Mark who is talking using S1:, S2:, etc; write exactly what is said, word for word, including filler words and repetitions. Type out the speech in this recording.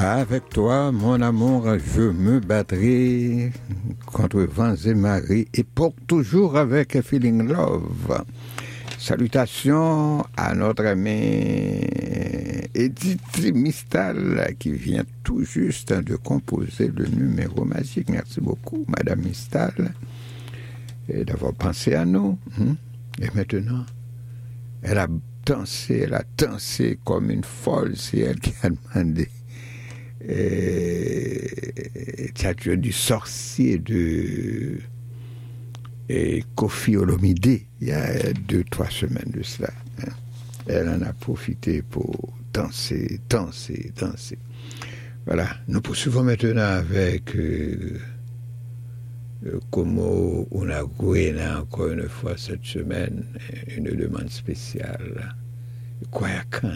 S1: Avec toi, mon amour, je me battrai contre vents et marées et pour toujours avec Feeling Love. Salutations à notre ami Edith Mistal qui vient tout juste de composer le numéro magique. Merci beaucoup, Madame Mistal, et d'avoir pensé à nous. Et maintenant, elle a dansé, elle a dansé comme une folle. C'est elle qui a demandé. Théâtre du sorcier de et Kofi Olomide il y a deux trois semaines de cela, hein. Elle en a profité pour danser, danser, danser. Voilà, nous poursuivons maintenant avec euh, Como una guena encore une fois cette semaine, une demande spéciale. Kwayakan.